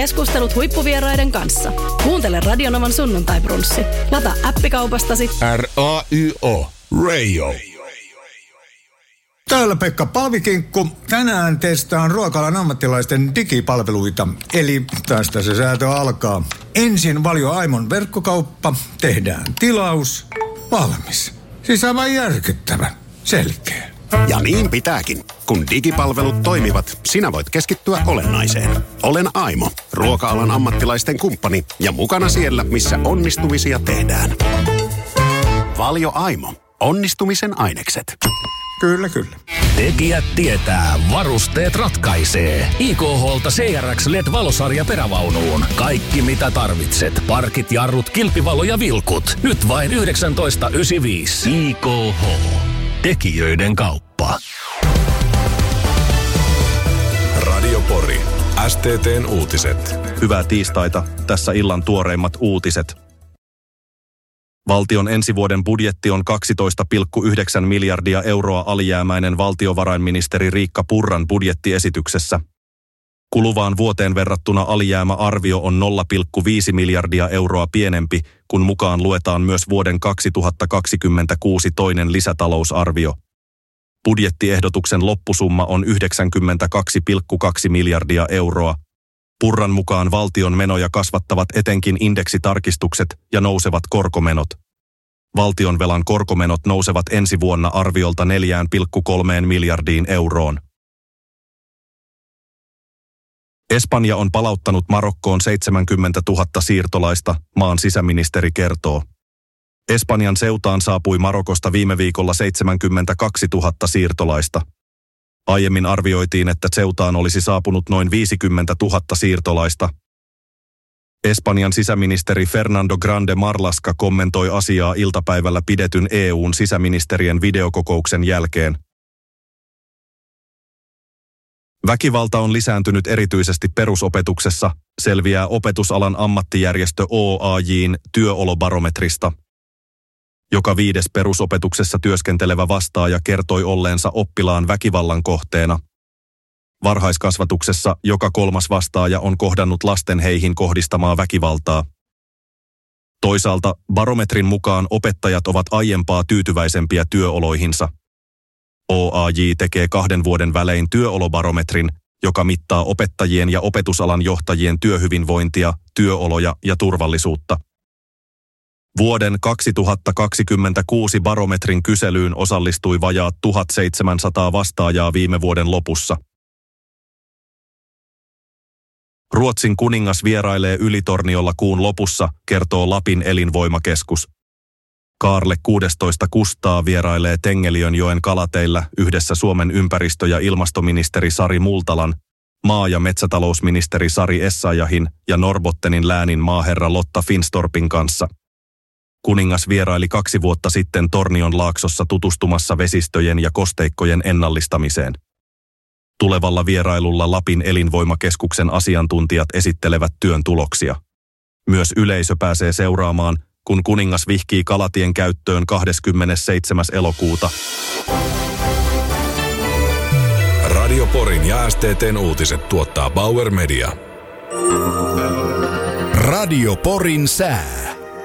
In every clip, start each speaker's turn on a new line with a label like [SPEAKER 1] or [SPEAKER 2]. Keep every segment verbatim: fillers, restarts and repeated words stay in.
[SPEAKER 1] Keskustelut huippuvieraiden kanssa. Kuuntele Radionovan sunnuntai-brunssi. Lataa appikaupastasi.
[SPEAKER 2] R A Y O. Radio.
[SPEAKER 3] Täällä Pekka Palvikinkku. Tänään testaan ruoka-alan ammattilaisten digipalveluita. Eli tästä se säätö alkaa. Ensin Valio Aimon verkkokauppa. Tehdään tilaus. Valmis. Siis aivan järkyttävä. Selkeä.
[SPEAKER 4] Ja niin pitääkin. Kun digipalvelut toimivat, sinä voit keskittyä olennaiseen. Olen Aimo, ruoka-alan ammattilaisten kumppani ja mukana siellä, missä onnistumisia tehdään. Valio Aimo. Onnistumisen ainekset.
[SPEAKER 3] Kyllä, kyllä.
[SPEAKER 5] Tekijät tietää, varusteet ratkaisee. I K H:lta C R X L E D-valosarja perävaunuun. Kaikki mitä tarvitset. Parkit, jarrut, kilpivalo ja vilkut. Nyt vain yhdeksäntoista yhdeksänkymmentäviisi. I K H. Tekijöiden kauppa.
[SPEAKER 6] Radio Pori. S T T:n uutiset.
[SPEAKER 7] Hyvää tiistaita. Tässä illan tuoreimmat uutiset. Valtion ensi vuoden budjetti on kaksitoista pilkku yhdeksän miljardia euroa alijäämäinen valtiovarainministeri Riikka Purran budjettiesityksessä. Kuluvaan vuoteen verrattuna alijäämäarvio on nolla pilkku viisi miljardia euroa pienempi, kun mukaan luetaan myös vuoden kaksituhattakaksikymmentäkuusi toinen lisätalousarvio. Budjettiehdotuksen loppusumma on yhdeksänkymmentäkaksi pilkku kaksi miljardia euroa. Purran mukaan valtion menoja kasvattavat etenkin indeksitarkistukset ja nousevat korkomenot. Valtionvelan korkomenot nousevat ensi vuonna arviolta neljä pilkku kolme miljardiin euroon. Espanja on palauttanut Marokkoon seitsemänkymmentätuhatta siirtolaista, maan sisäministeri kertoo. Espanjan Seutaan saapui Marokosta viime viikolla seitsemänkymmentäkaksituhatta siirtolaista. Aiemmin arvioitiin, että Seutaan olisi saapunut noin viisikymmentätuhatta siirtolaista. Espanjan sisäministeri Fernando Grande Marlaska kommentoi asiaa iltapäivällä pidetyn E U:n sisäministerien videokokouksen jälkeen. Väkivalta on lisääntynyt erityisesti perusopetuksessa, selviää opetusalan ammattijärjestö O A J:n työolobarometrista. Joka viides perusopetuksessa työskentelevä vastaaja kertoi olleensa oppilaan väkivallan kohteena. Varhaiskasvatuksessa joka kolmas vastaaja on kohdannut lasten heihin kohdistamaa väkivaltaa. Toisaalta barometrin mukaan opettajat ovat aiempaa tyytyväisempiä työoloihinsa. O A J tekee kahden vuoden välein työolobarometrin, joka mittaa opettajien ja opetusalan johtajien työhyvinvointia, työoloja ja turvallisuutta. Vuoden kaksituhattakaksikymmentäkuusi barometrin kyselyyn osallistui vajaat tuhatseitsemänsataa vastaajaa viime vuoden lopussa. Ruotsin kuningas vierailee Ylitorniolla kuun lopussa, kertoo Lapin elinvoimakeskus. Kaarle kuudestoista Kustaa vierailee Tengeliönjoen kalateillä yhdessä Suomen ympäristö- ja ilmastoministeri Sari Multalan, maa- ja metsätalousministeri Sari Essayahin ja Norbottenin läänin maaherra Lotta Finstorpin kanssa. Kuningas vieraili kaksi vuotta sitten Tornion laaksossa tutustumassa vesistöjen ja kosteikkojen ennallistamiseen. Tulevalla vierailulla Lapin elinvoimakeskuksen asiantuntijat esittelevät työn tuloksia. Myös yleisö pääsee seuraamaan, kun kuningas vihkii kalatien käyttöön kahdeskymmenesseitsemäs elokuuta.
[SPEAKER 6] Radio Porin ja S T T:n uutiset tuottaa Bauer Media.
[SPEAKER 5] Radio Porin sää.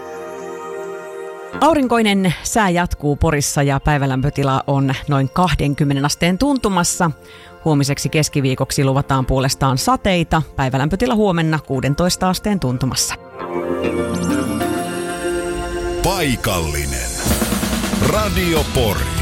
[SPEAKER 8] Aurinkoinen sää jatkuu Porissa ja päivälämpötila on noin kaksikymmentä asteen tuntumassa. Huomiseksi keskiviikoksi luvataan puolestaan sateita. Päivälämpötila huomenna kuusitoista asteen tuntumassa.
[SPEAKER 6] Paikallinen. Radio Pori.